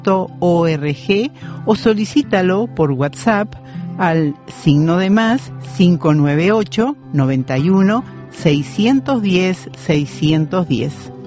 o solicítalo por WhatsApp al +, 598 91 610 610.